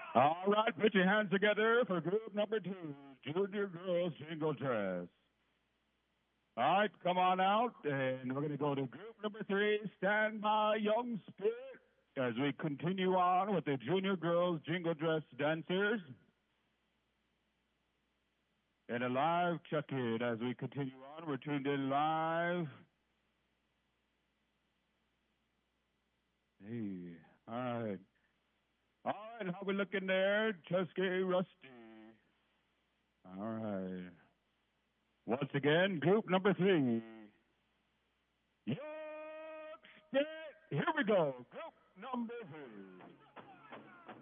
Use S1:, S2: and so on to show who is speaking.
S1: All right, put your hands together for group number 2, Junior Girls Jingle Dress. All right, come on out, and we're going to go to group number 3, Stand By Young Spirit, as we continue on with the Junior Girls Jingle Dress dancers. And a live check-in as we continue on. We're tuned in live. Hey, all right. All right, how we looking there? Chesky Rusty. All right. Once again, group number 3. Young Spirit. Here we go. Group number 3.